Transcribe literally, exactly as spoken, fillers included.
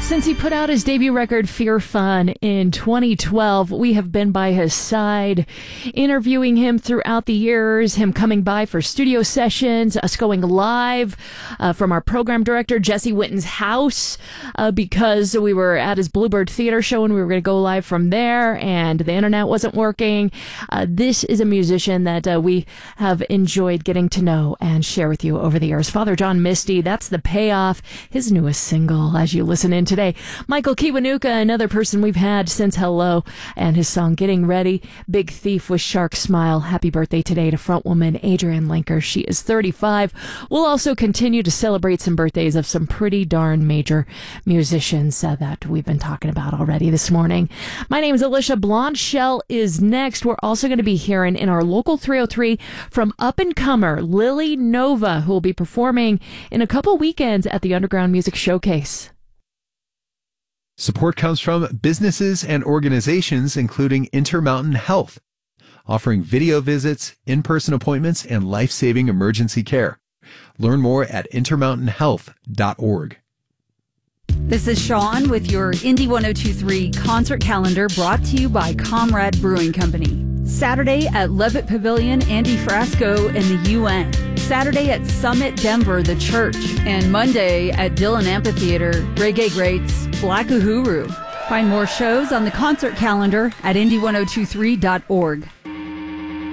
Since he put out his debut record, Fear Fun, in twenty twelve, we have been by his side, interviewing him throughout the years, him coming by for studio sessions, us going live uh, from our program director, Jesse Witten's house, uh, because we were at his Bluebird Theater show and we were going to go live from there, and the internet wasn't working. Uh, this is a musician that uh, we have enjoyed getting to know and share with you over the years. Father John Misty, that's The Payoff, his newest single, as you listen in today. Michael Kiwanuka, another person we've had since Hello, and his song Getting Ready. Big Thief with Shark Smile. Happy birthday today to frontwoman Adrienne Lenker. She is thirty-five. We'll also continue to celebrate some birthdays of some pretty darn major musicians uh, that we've been talking about already this morning. My name is Alicia. Blonde Shell is next. We're also going to be hearing in our local three oh three from up-and-comer Lily Nova, who will be performing in a couple weekends at the Underground Music Showcase. Support comes from businesses and organizations including Intermountain Health, offering video visits, in-person appointments, and life-saving emergency care. Learn more at intermountain health dot org. This is Sean with your Indie one oh two point three concert calendar, brought to you by Comrade Brewing Company. Saturday at Levitt Pavilion, Andy Frasco and the U N. Saturday at Summit Denver, The Church. And Monday at Dillon Amphitheater, reggae greats Black Uhuru. Find more shows on the concert calendar at indie one oh two three dot org.